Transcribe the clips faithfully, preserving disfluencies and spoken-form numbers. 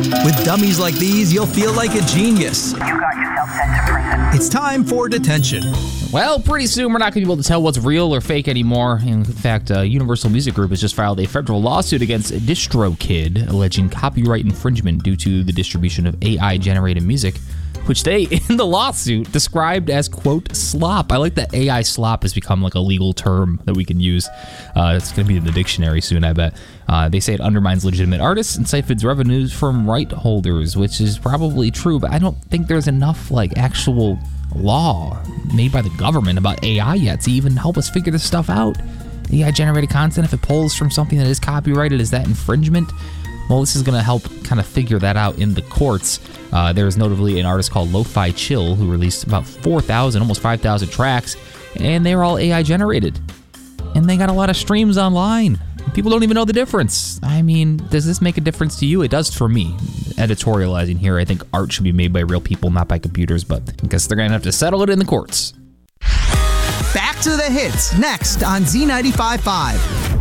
With dummies like these, you'll feel like a genius. You got yourself sent to prison. It's time for detention. Well, pretty soon we're not going to be able to tell what's real or fake anymore. In fact, uh, Universal Music Group has just filed a federal lawsuit against DistroKid, alleging copyright infringement due to the distribution of A I-generated music, which they, in the lawsuit, described as, quote, slop. I like that A I slop has become like a legal term that we can use. Uh, it's going to be in the dictionary soon, I bet. Uh, they say it undermines legitimate artists and siphons revenues from right holders, which is probably true, but I don't think there's enough like actual law made by the government about A I yet to even help us figure this stuff out. A I-generated content, if it pulls from something that is copyrighted, is that infringement? Well, this is going to help kind of figure that out in the courts. Uh, there's notably an artist called Lo-Fi Chill who released about four thousand, almost five thousand tracks, and they were all A I-generated. And they got a lot of streams online. People don't even know the difference. I mean, does this make a difference to you? It does for me. Editorializing here, I think art should be made by real people, not by computers, but I guess they're going to have to settle it in the courts. Back to the hits, next on Z ninety-five point five.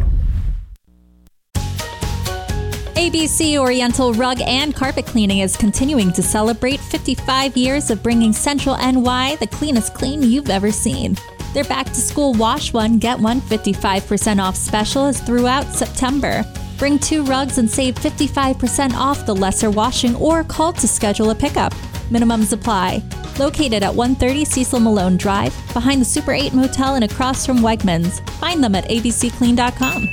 A B C Oriental Rug and Carpet Cleaning is continuing to celebrate fifty-five years of bringing Central N Y the cleanest clean you've ever seen. Their back-to-school Wash One, Get One fifty-five percent off special is throughout September. Bring two rugs and save fifty-five percent off the lesser washing or call to schedule a pickup. Minimums apply. Located at one thirty Cecil Malone Drive, behind the Super eight Motel and across from Wegmans. Find them at a b c clean dot com.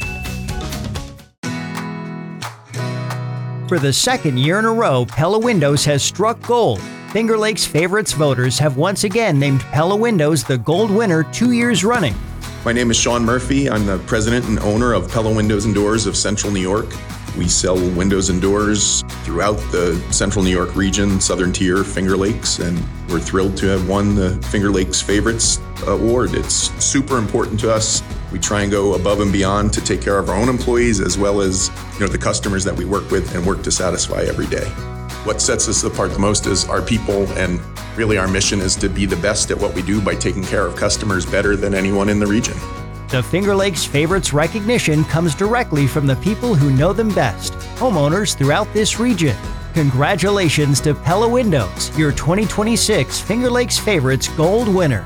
For the second year in a row, Pella Windows has struck gold. Finger Lakes Favorites voters have once again named Pella Windows the gold winner two years running. My name is Sean Murphy. I'm the president and owner of Pella Windows and Doors of Central New York. We sell windows and doors throughout the Central New York region, Southern Tier, Finger Lakes, and we're thrilled to have won the Finger Lakes Favorites Award. It's super important to us. We try and go above and beyond to take care of our own employees as well as, you know, the customers that we work with and work to satisfy every day. What sets us apart the most is our people, and really our mission is to be the best at what we do by taking care of customers better than anyone in the region. The Finger Lakes Favorites recognition comes directly from the people who know them best, homeowners throughout this region. Congratulations to Pella Windows, your twenty twenty-six Finger Lakes Favorites Gold winner.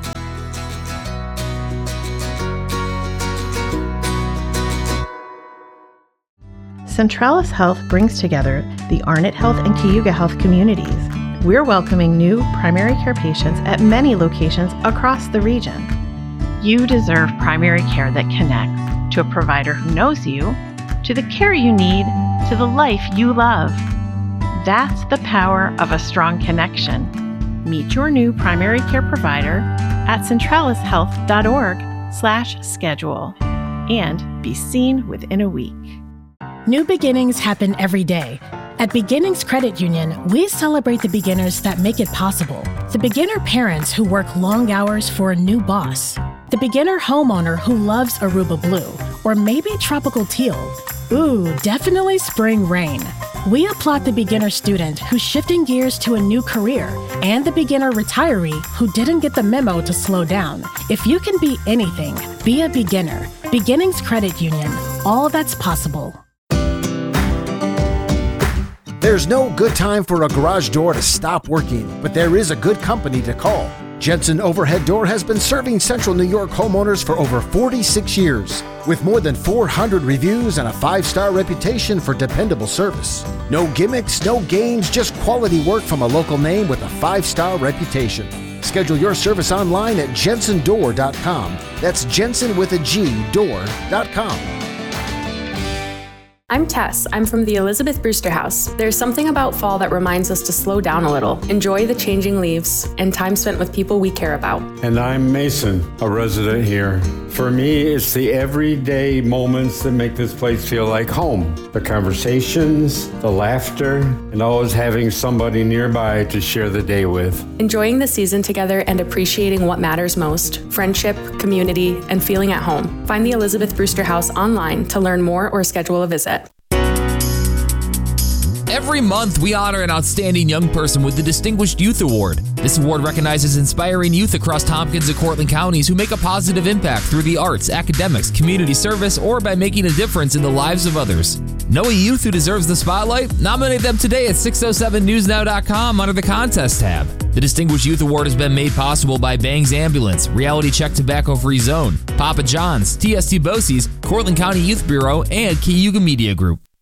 Centralis Health brings together the Arnott Health and Cayuga Health communities. We're welcoming new primary care patients at many locations across the region. You deserve primary care that connects to a provider who knows you, to the care you need, to the life you love. That's the power of a strong connection. Meet your new primary care provider at centralis health dot org slash schedule and be seen within a week. New beginnings happen every day. At Beginnings Credit Union, we celebrate the beginners that make it possible. The beginner parents who work long hours for a new boss. The beginner homeowner who loves Aruba Blue, or maybe tropical teal. Ooh, definitely spring rain. We applaud the beginner student who's shifting gears to a new career, and the beginner retiree who didn't get the memo to slow down. If you can be anything, be a beginner. Beginnings Credit Union, all that's possible. There's no good time for a garage door to stop working, but there is a good company to call. Jensen Overhead Door has been serving Central New York homeowners for over forty-six years, with more than four hundred reviews and a five-star reputation for dependable service. No gimmicks, no games, just quality work from a local name with a five-star reputation. Schedule your service online at jensen door dot com. That's Jensen with a G, door dot com. I'm Tess. I'm from the Elizabeth Brewster House. There's something about fall that reminds us to slow down a little, enjoy the changing leaves, and time spent with people we care about. And I'm Mason, a resident here. For me, it's the everyday moments that make this place feel like home. The conversations, the laughter, and always having somebody nearby to share the day with. Enjoying the season together and appreciating what matters most, friendship, community, and feeling at home. Find the Elizabeth Brewster House online to learn more or schedule a visit. Every month, we honor an outstanding young person with the Distinguished Youth Award. This award recognizes inspiring youth across Tompkins and Cortland counties who make a positive impact through the arts, academics, community service, or by making a difference in the lives of others. Know a youth who deserves the spotlight? Nominate them today at six oh seven news now dot com under the contest tab. The Distinguished Youth Award has been made possible by Bangs Ambulance, Reality Check Tobacco Free Zone, Papa John's, T S T Bosie's, Cortland County Youth Bureau, and Cayuga Media Group.